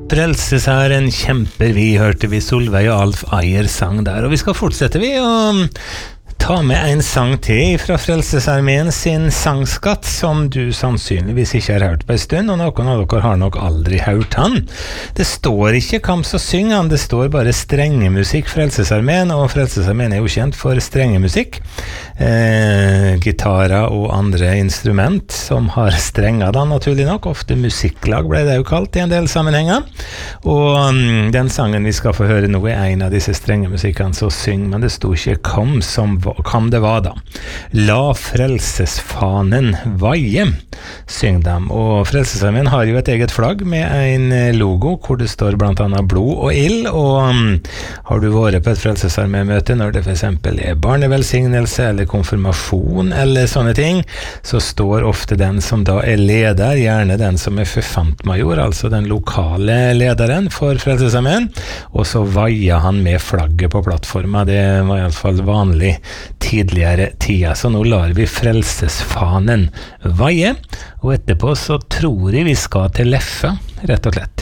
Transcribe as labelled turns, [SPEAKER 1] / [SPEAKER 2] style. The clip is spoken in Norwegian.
[SPEAKER 1] Frelsesherren kjemper vi, hørte vi Solveig og Alf Eier sang der, og vi skal fortsette vi å ta med en sang til fra Frelsesarmeen sin sangskatt, som du sannsynligvis ikke har hørt på en stund, og noen av dere har nok aldri hørt han. Det står ikke hvem som synger han, det står bare strengemusikk Frelsesarmeen, og Frelsesarmeen jo kjent for strengemusikk. Gitarer og andre instrument som har strenger da, naturlig nok. Ofte musikklag ble det jo kalt i en del sammenhenger. Og den sangen vi skal få høre nå en av disse strengemusikkene som synger, men det sto ikke kom det var da. La frelsesfanen vaie, syng dem. Og Frelsesarmeen har jo et eget flagg med en logo hvor det står blant annet blod og ild, og har du vært på et Frelsesarmeen-møte når det for eksempel barnevelsignelse eller konfirmasjon eller sånne ting, så står ofte den som da leder, gjerne den som forfantmajor, altså den lokale lederen for Frelsesarmeen, og så vaier han med flagget på plattformen. Det var i alle fall vanlig tidligere tida, så nå lar vi frelsesfanen vaie, og etterpå så tror jeg vi skal til Leffe, rett og slett.